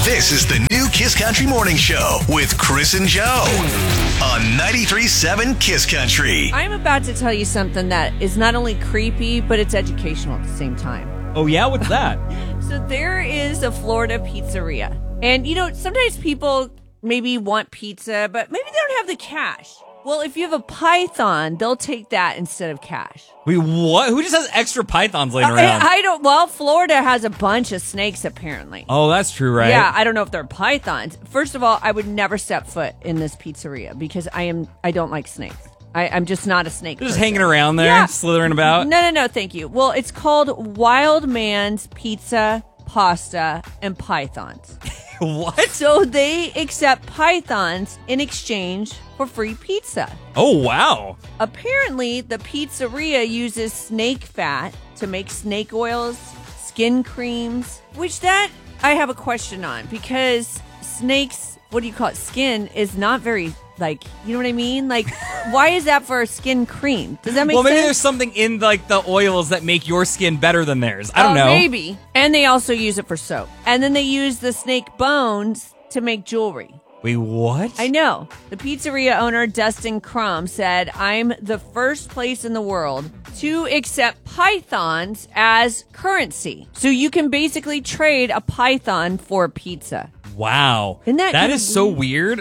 This is the new Kiss Country Morning Show with Chris and Joe on 93.7 Kiss Country. I'm about to tell you something that is not only creepy, but it's educational at the same time. Oh, yeah? What's that? So there is a Florida pizzeria. And, you know, sometimes people maybe want pizza, but maybe they don't have the cash. Well, if you have a python, they'll take that instead of cash. Wait, what? Who just has extra pythons laying around? I don't. Well, Florida has a bunch of snakes, apparently. Oh, that's true, right? Yeah, I don't know if they're pythons. First of all, I would never step foot in this pizzeria because I don't like snakes. I'm just not a snake Just person. hanging around there, slithering about? No, thank you. Well, it's called Wild Man's Pizza, Pasta, and Pythons. What? So they accept pythons in exchange for free pizza. Oh, wow. Apparently, the pizzeria uses snake fat to make snake oils, skin creams, which that I have a question on because snakes, what do you call it? Skin is not very, like, you know what I mean? Like, why is that for a skin cream? Does that make sense? Well, maybe there's something in, like, the oils that make your skin better than theirs. I don't know. Maybe. And they also use it for soap. And then they use the snake bones to make jewelry. Wait, what? I know. The pizzeria owner, Dustin Crum, said, I'm the first place in the world to accept pythons as currency. So you can basically trade a python for pizza. Wow. Isn't that is so weird.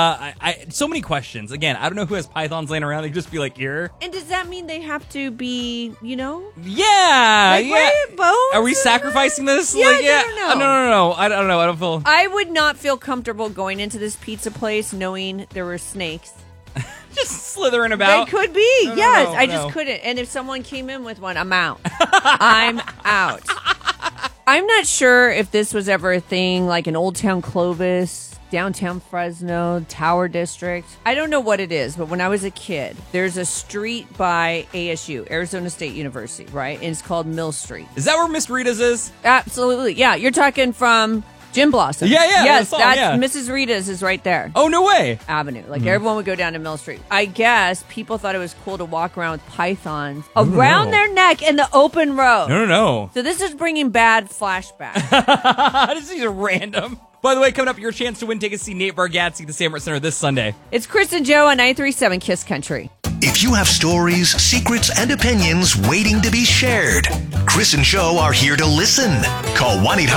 So many questions. Again, I don't know who has pythons laying around. They could just be like, here. And does that mean they have to be, you know? Yeah. Like, where are bones? Are we sacrificing this? Yeah, I don't know. No. I don't know. I don't feel... I would not feel comfortable going into this pizza place knowing there were snakes. Just slithering about. They could be. No, yes. no, I just couldn't. And if someone came in with one, I'm out. I'm out. I'm not sure if this was ever a thing, like in Old Town Clovis, downtown Fresno, Tower District. I don't know what it is, but when I was a kid, there's a street by ASU, Arizona State University, right? And it's called Mill Street. Is that where Miss Rita's is? Absolutely. Yeah, you're talking from Gin Blossom. Yeah. Yes, song, that's yeah. Mrs. Rita's is right there. Oh, no way. Avenue. Like everyone would go down to Mill Street. I guess people thought it was cool to walk around with pythons around their neck in the open road. No. So this is bringing bad flashbacks. This is random. By the way, coming up, your chance to win tickets to see Nate Bargatze at the Samart Center this Sunday. It's Chris and Joe on 93.7 Kiss Country. If you have stories, secrets, and opinions waiting to be shared, Chris and Joe are here to listen. Call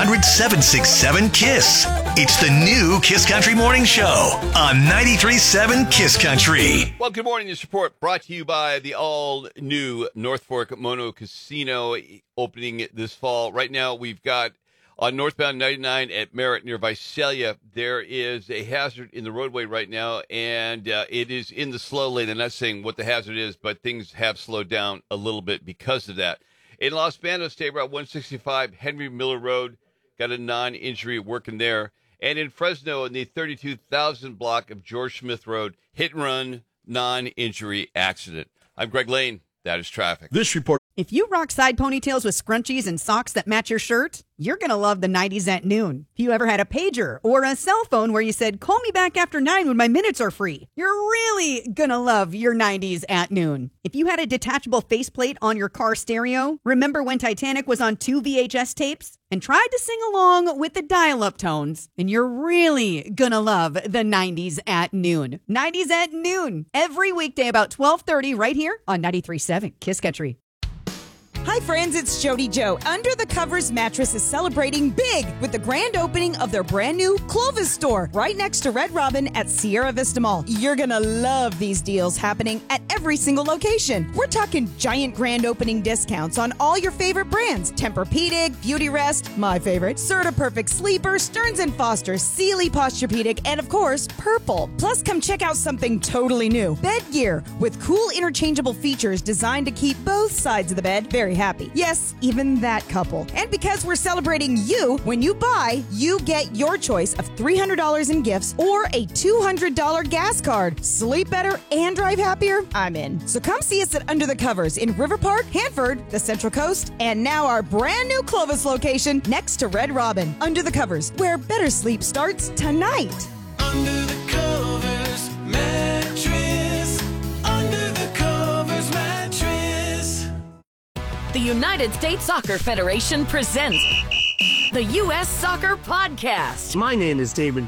1-800-767-KISS. It's the new Kiss Country Morning Show on 93.7 Kiss Country. Well, good morning. This report brought to you by the all-new North Fork Mono Casino opening this fall. Right now, we've got on northbound 99 at Merritt near Visalia, there is a hazard in the roadway right now, and it is in the slow lane. I'm not saying what the hazard is, but things have slowed down a little bit because of that. In Los Banos, State Route 165, Henry Miller Road, got a non-injury working there. And in Fresno, in the 32,000 block of George Smith Road, hit and run, non-injury accident. I'm Greg Lane. That is traffic. This report. If you rock side ponytails with scrunchies and socks that match your shirt, you're going to love the 90s at noon. If you ever had a pager or a cell phone where you said, call me back after 9 when my minutes are free, you're really going to love your 90s at noon. If you had a detachable faceplate on your car stereo, remember when Titanic was on 2 VHS tapes and tried to sing along with the dial-up tones, and you're really going to love the 90s at noon. 90s at noon, every weekday about 12:30 right here on 93.7 Kiss Country. Hi friends, it's Jody Joe. Under the Covers Mattress is celebrating big with the grand opening of their brand new Clovis store right next to Red Robin at Sierra Vista Mall. You're gonna love these deals happening at every single location. We're talking giant grand opening discounts on all your favorite brands. Tempur-Pedic, Beautyrest, my favorite, Serta Perfect Sleeper, Stearns & Foster, Sealy Posturepedic, and of course, Purple. Plus, come check out something totally new. Bed gear with cool interchangeable features designed to keep both sides of the bed very happy. Yes, even that couple. And because we're celebrating you, when you buy, you get your choice of $300 in gifts or a $200 gas card. Sleep better and drive happier? I'm in. So come see us at Under the Covers in River Park, Hanford, the Central Coast, and now our brand new Clovis location next to Red Robin. Under the Covers, where better sleep starts tonight. Under the covers mattress. Under the covers mattress. The United States Soccer Federation presents the U.S. Soccer Podcast. My name is Damon